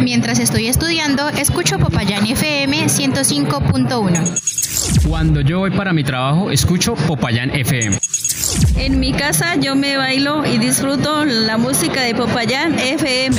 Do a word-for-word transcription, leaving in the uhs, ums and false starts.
Mientras estoy estudiando, escucho Popayán F M ciento cinco punto uno. Cuando yo voy para mi trabajo, escucho Popayán F M. En mi casa yo me bailo y disfruto la música de Popayán F M.